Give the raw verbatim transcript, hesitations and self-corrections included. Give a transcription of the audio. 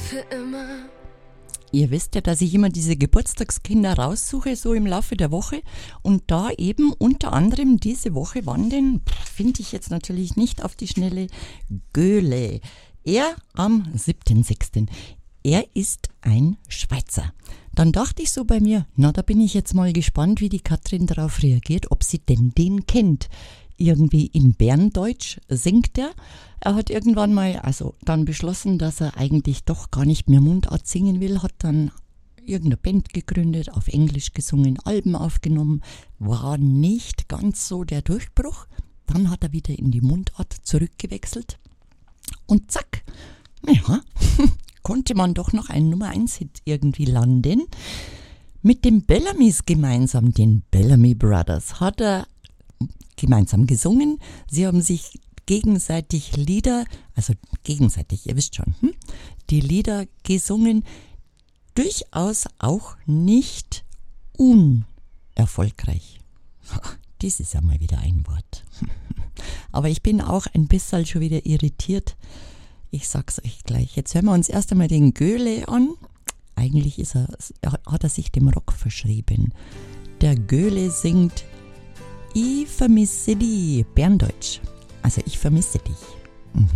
für immer. Ihr wisst ja, dass ich immer diese Geburtstagskinder raussuche, so im Laufe der Woche. Und da eben unter anderem diese Woche waren den, finde ich jetzt natürlich nicht auf die Schnelle, Göhle. Er am siebten sechsten Er ist ein Schweizer. Dann dachte ich so bei mir, na, da bin ich jetzt mal gespannt, wie die Katrin darauf reagiert, ob sie denn den kennt. Irgendwie in Berndeutsch singt er. Er hat irgendwann mal, also dann beschlossen, dass er eigentlich doch gar nicht mehr Mundart singen will, hat dann irgendeine Band gegründet, auf Englisch gesungen, Alben aufgenommen, war nicht ganz so der Durchbruch. Dann hat er wieder in die Mundart zurückgewechselt und zack, ja, konnte man doch noch einen Nummer eins Hit irgendwie landen. Mit den Bellamys gemeinsam, den Bellamy Brothers, hat er gemeinsam gesungen. Sie haben sich gegenseitig Lieder, also gegenseitig, ihr wisst schon, hm? die Lieder gesungen, durchaus auch nicht unerfolgreich. Das ist ja mal wieder ein Wort. Aber ich bin auch ein bisschen schon wieder irritiert. Ich sag's euch gleich. Jetzt hören wir uns erst einmal den Göhle an. Eigentlich ist er, hat er sich dem Rock verschrieben. Der Göhle singt Ich vermisse dich, Berndeutsch. Also ich vermisse dich.